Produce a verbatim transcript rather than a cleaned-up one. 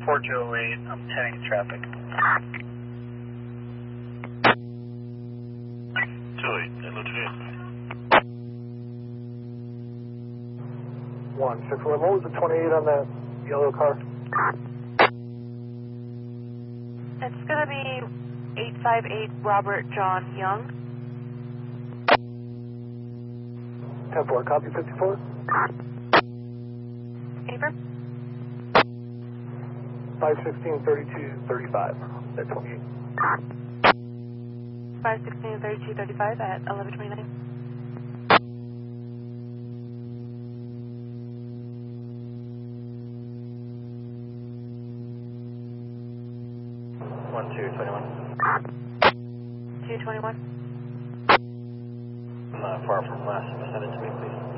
four two oh eight, I'm heading to traffic. two eight, hello two eight. one six one, what was the twenty-eight on that yellow car? It's going to be eight five eight Robert John Young. ten four, copy fifty-four. Paper. five sixteen, thirty-two, thirty-five, at twenty-eight. five sixteen, thirty-two, thirty-five at eleven twenty-nine. one two twenty-one. two twenty-one. I'm not far from last. Send it to me, please.